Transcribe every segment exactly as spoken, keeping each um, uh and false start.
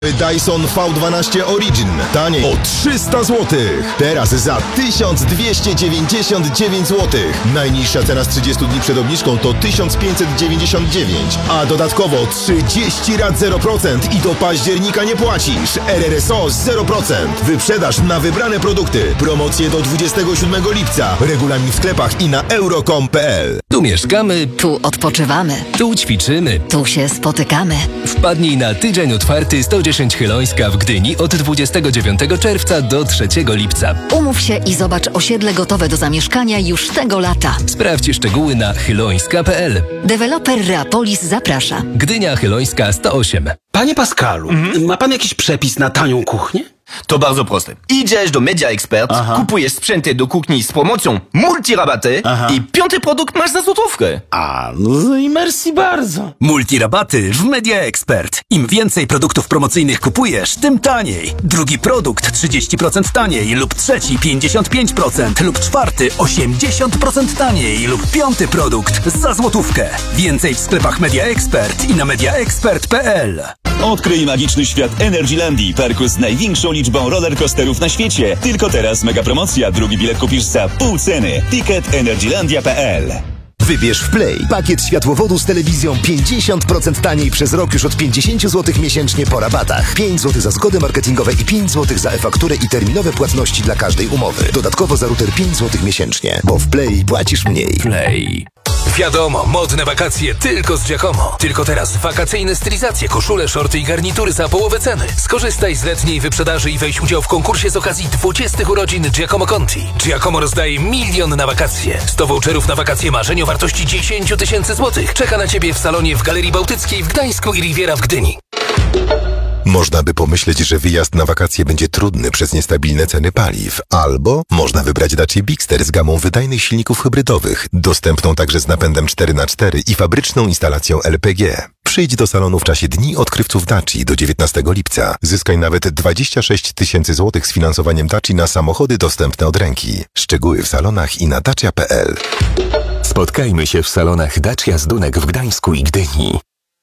Dyson V dwanaście Origin. Taniej o trzysta złotych. Teraz za tysiąc dwieście dziewięćdziesiąt dziewięć złotych. Najniższa cena z trzydziestu dni przed obniżką to tysiąc pięćset dziewięćdziesiąt dziewięć. A dodatkowo trzydzieści rat zero procent i do października nie płacisz. R R S O zero procent. Wyprzedaż na wybrane produkty. Promocje do dwudziestego siódmego lipca. Regulamin w sklepach i na euro kropka com kropka p l. Tu mieszkamy. Tu odpoczywamy. Tu ćwiczymy. Tu się spotykamy. Wpadnij na tydzień otwarty sto dziesięć Chylońska w Gdyni od dwudziestego dziewiątego czerwca do trzeciego lipca. Umów się i zobacz osiedle gotowe do zamieszkania już tego lata. Sprawdź szczegóły na chylońska kropka p l. Deweloper Reapolis zaprasza. Gdynia Chylońska sto osiem. Panie Pascalu, mhm. ma pan jakiś przepis na tanią kuchnię? To bardzo proste. Idziesz do Media Expert, Aha. kupujesz sprzęty do kuchni z promocją multirabaty Aha. i piąty produkt masz za złotówkę. A, no i merci bardzo. Multirabaty w Media Expert. Im więcej produktów promocyjnych kupujesz, tym taniej. Drugi produkt trzydzieści procent taniej lub trzeci pięćdziesiąt pięć procent lub czwarty osiemdziesiąt procent taniej lub piąty produkt za złotówkę. Więcej w sklepach Media Expert i na media expert kropka p l. Odkryj magiczny świat Energylandii, parku z największą liczbą rollercoasterów na świecie. Tylko teraz mega promocja, drugi bilet kupisz za pół ceny. Ticket energylandia kropka p l. Wybierz w Play pakiet światłowodu z telewizją pięćdziesiąt procent taniej przez rok już od pięćdziesiąt złotych miesięcznie po rabatach. pięć złotych za zgody marketingowe i pięć złotych za e-fakturę i terminowe płatności dla każdej umowy. Dodatkowo za router pięć złotych miesięcznie, bo w Play płacisz mniej. Play. Wiadomo, modne wakacje tylko z Giacomo. Tylko teraz wakacyjne stylizacje, koszule, shorty i garnitury za połowę ceny. Skorzystaj z letniej wyprzedaży i weź udział w konkursie z okazji dwudziestych urodzin Giacomo Conti. Giacomo rozdaje milion na wakacje. sto voucherów na wakacje marzeń o wartości dziesięć tysięcy złotych. Czeka na Ciebie w salonie w Galerii Bałtyckiej w Gdańsku i Riviera w Gdyni. Można by pomyśleć, że wyjazd na wakacje będzie trudny przez niestabilne ceny paliw. Albo można wybrać Dacia Bigster z gamą wydajnych silników hybrydowych, dostępną także z napędem cztery na cztery i fabryczną instalacją L P G. Przyjdź do salonu w czasie Dni Odkrywców Daci do dziewiętnastego lipca. Zyskaj nawet dwadzieścia sześć tysięcy złotych z finansowaniem Daci na samochody dostępne od ręki. Szczegóły w salonach i na dacia kropka p l. Spotkajmy się w salonach Dacia Zdunek w Gdańsku i Gdyni.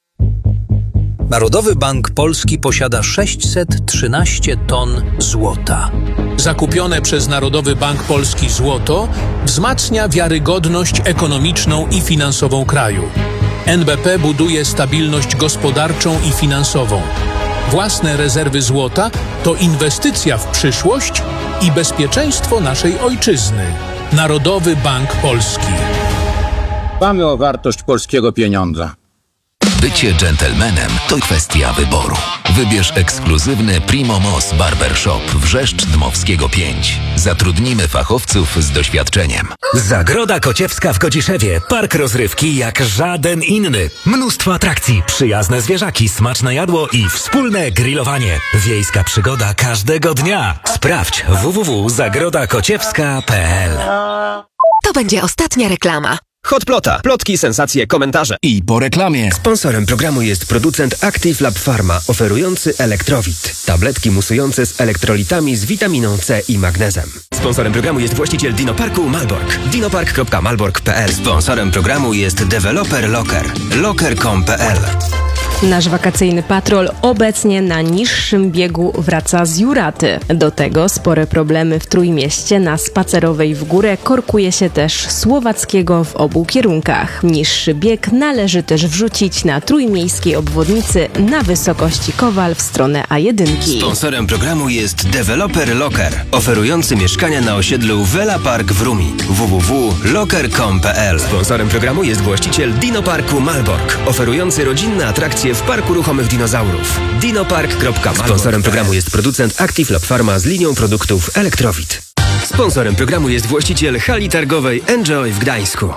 Narodowy Bank Polski posiada sześćset trzynaście ton złota. Zakupione przez Narodowy Bank Polski złoto wzmacnia wiarygodność ekonomiczną i finansową kraju. N B P buduje stabilność gospodarczą i finansową. Własne rezerwy złota to inwestycja w przyszłość i bezpieczeństwo naszej ojczyzny. Narodowy Bank Polski. Dbamy o wartość polskiego pieniądza. Bycie dżentelmenem to kwestia wyboru. Wybierz ekskluzywny Primo Moss Barbershop Wrzeszcz Dmowskiego pięć. Zatrudnimy fachowców z doświadczeniem. Zagroda Kociewska w Godziszewie. Park rozrywki jak żaden inny. Mnóstwo atrakcji, przyjazne zwierzaki, smaczne jadło i wspólne grillowanie. Wiejska przygoda każdego dnia. Sprawdź w w w kropka zagroda kociewska kropka p l. To będzie ostatnia reklama. Hotplota. Plotki, sensacje, komentarze. I po reklamie. Sponsorem programu jest producent Active Lab Pharma, oferujący Elektrowit. Tabletki musujące z elektrolitami z witaminą C i magnezem. Sponsorem programu jest właściciel Dinoparku Malbork. dinopark kropka malbork kropka p l. Sponsorem programu jest deweloper Locker. locker kropka com kropka p l. Nasz wakacyjny patrol obecnie na niższym biegu wraca z Juraty. Do tego spore problemy w Trójmieście. Na Spacerowej w górę korkuje się też Słowackiego w obu kierunkach. Niższy bieg należy też wrzucić na trójmiejskiej obwodnicy na wysokości Kowal w stronę A jeden. Sponsorem programu jest deweloper Locker, oferujący mieszkania na osiedlu Vela Park w Rumi. w w w kropka locker kropka com kropka p l. Sponsorem programu jest właściciel Dinoparku Malbork, oferujący rodzinne atrakcje w Parku Ruchomych Dinozaurów. dinopark kropka malbork. Sponsorem programu jest producent Active Lab Pharma z linią produktów Elektrowit. Sponsorem programu jest właściciel hali targowej Enjoy w Gdańsku.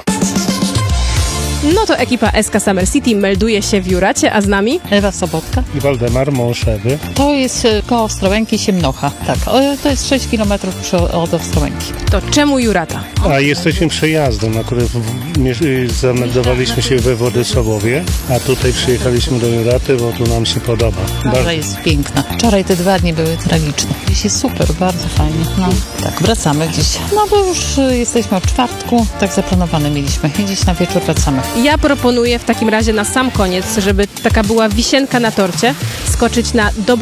No to ekipa S K Summer City melduje się w Juracie, a z nami Ewa Sobotka i Waldemar Mąszewy. To jest koło Ostrołęki, Siemnocha. Tak, to jest sześć kilometrów od Ostrołęki. To czemu Jurata? A jesteśmy przejazdem. Akurat zameldowaliśmy się we Władysławowie, a tutaj przyjechaliśmy do Juraty, bo tu nam się podoba. Plaża jest piękna. Wczoraj te dwa dni były tragiczne. Dziś jest super, bardzo fajnie. No tak, wracamy gdzieś. No bo już jesteśmy o czwartku, tak zaplanowane mieliśmy. I dziś na wieczór wracamy. Ja proponuję w takim razie na sam koniec, żeby taka była wisienka na torcie, skoczyć na dobre